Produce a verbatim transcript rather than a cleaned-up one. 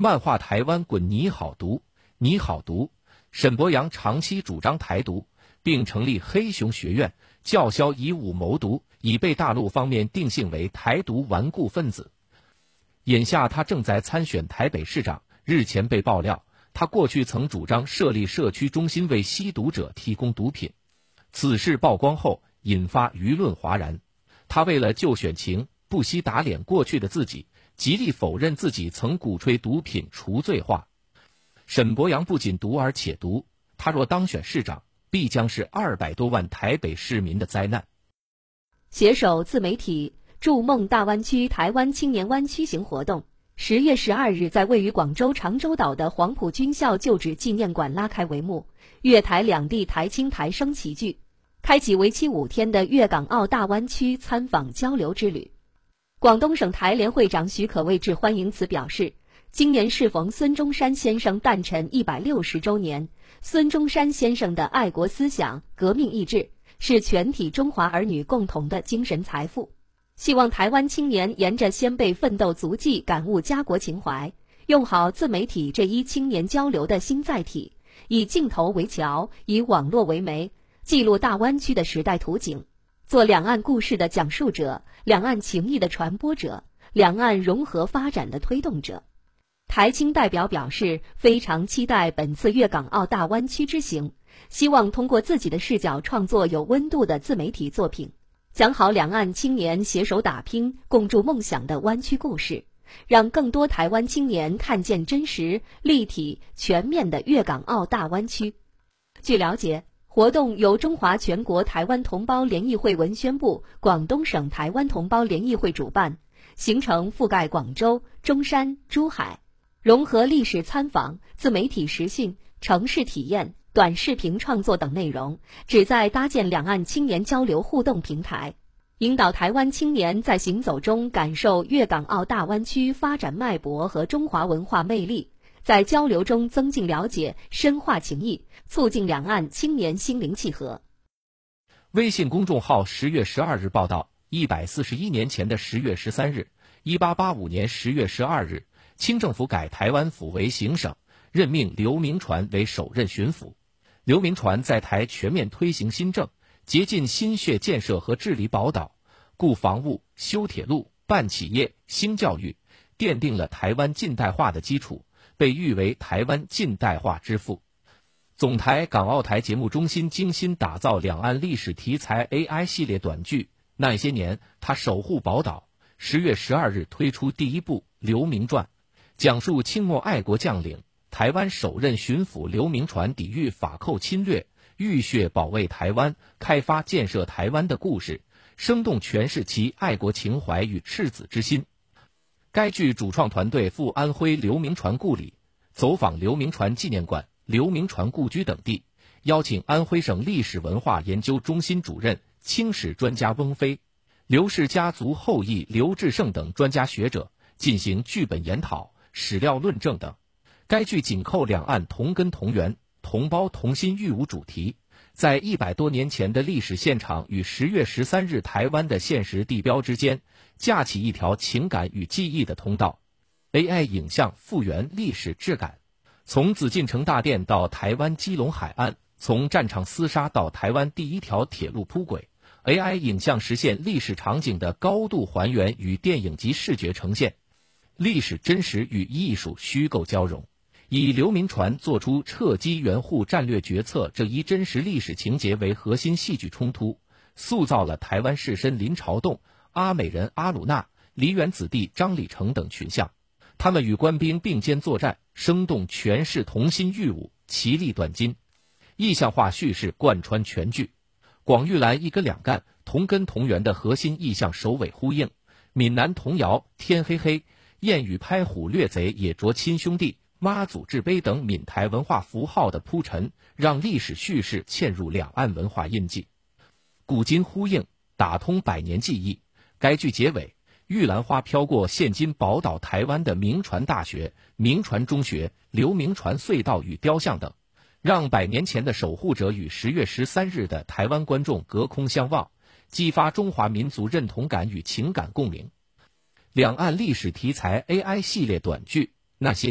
漫画台湾滚你好读，你好读。沈伯洋长期主张台独，并成立黑熊学院，叫嚣以武谋独，已被大陆方面定性为台独顽固分子。眼下他正在参选台北市长，日前被爆料，他过去曾主张设立社区中心为吸毒者提供毒品。此事曝光后，引发舆论哗然。他为了救选情，不惜打脸过去的自己，极力否认自己曾鼓吹毒品除罪化。沈伯洋不仅毒而且毒，他若当选市长，必将是二百多万台北市民的灾难。 携手自媒体筑梦大湾区台湾青年湾区行活动，十月十二日在位于广州长洲岛的黄埔军校旧址纪念馆拉开帷幕，粤台两地台青台生齐聚，开启为期五天的粤港澳大湾区参访交流之旅。广东省台联会长许可谓致欢迎词表示，今年适逢孙中山先生诞辰一百六十周年，孙中山先生的爱国思想、革命意志是全体中华儿女共同的精神财富。希望台湾青年沿着先辈奋斗足迹感悟家国情怀，用好自媒体这一青年交流的新载体，以镜头为桥，以网络为媒，记录大湾区的时代图景，做两岸故事的讲述者，两岸情谊的传播者，两岸融合发展的推动者。台青代表表示，非常期待本次粤港澳大湾区之行，希望通过自己的视角创作有温度的自媒体作品，讲好两岸青年携手打拼、共筑梦想的湾区故事，让更多台湾青年看见真实、立体、全面的粤港澳大湾区。据了解，活动由中华全国台湾同胞联谊会文宣部、广东省台湾同胞联谊会主办，行程覆盖广州、中山、珠海，融合历史参访、自媒体实训、城市体验、短视频创作等内容，旨在搭建两岸青年交流互动平台，引导台湾青年在行走中感受粤港澳大湾区发展脉搏和中华文化魅力，在交流中增进了解、深化情谊，促进两岸青年心灵契合。 微信公众号十月十二日报道，一百四十一年前的十月十三日，一八八五年十月十二日，清政府改台湾府为行省，任命刘铭传为首任巡抚。刘铭传在台全面推行新政，竭尽心血建设和治理宝岛，固防务、修铁路、办企业、兴教育，奠定了台湾近代化的基础，被誉为台湾近代化之父。总台港澳台节目中心精心打造两岸历史题材 A I 系列短剧，那些年他守护宝岛。十月十二日推出第一部《刘铭传》，讲述清末爱国将领、台湾首任巡抚刘铭传抵御法寇侵略，浴血保卫台湾、开发建设台湾的故事，生动诠释其爱国情怀与赤子之心。该剧主创团队赴安徽刘铭传故里，走访刘铭传纪念馆、刘铭传故居等地，邀请安徽省历史文化研究中心主任、清史专家翁飞、刘氏家族后裔刘志胜等专家学者进行剧本研讨、史料论证等。该剧紧扣两岸同根同源、同胞同心育武主题，在一百多年前的历史现场与十月十三日台湾的现实地标之间，架起一条情感与记忆的通道。A I 影像复原历史质感，从紫禁城大殿到台湾基隆海岸，从战场厮杀到台湾第一条铁路铺轨， A I 影像实现历史场景的高度还原与电影级视觉呈现，历史真实与艺术虚构交融，以刘铭传做出撤机援沪战略决策这一真实历史情节为核心戏剧冲突，塑造了台湾士绅林朝栋、阿美人阿鲁纳、梨园子弟张理成等群像，他们与官兵并肩作战，生动诠释同心育武、其利断金，意象化叙事贯穿全剧。广玉兰一哥两干、同根同源的核心意象首尾呼应，闽南童谣天黑黑、燕语拍虎掠贼也着亲兄弟、妈祖制碑等闽台文化符号的铺陈，让历史叙事嵌入两岸文化印记，古今呼应，打通百年记忆。该剧结尾，玉兰花飘过现今宝岛台湾的铭传大学、铭传中学、刘铭传隧道与雕像等，让百年前的守护者与十月十三日的台湾观众隔空相望，激发中华民族认同感与情感共鸣。两岸历史题材 A I 系列短剧《那些